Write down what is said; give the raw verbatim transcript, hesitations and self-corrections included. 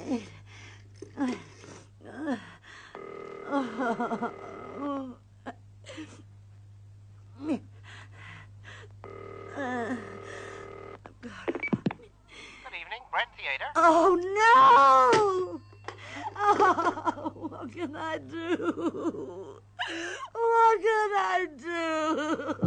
evening, Brent Theater. Oh, no! Oh, what can I do? What can I do?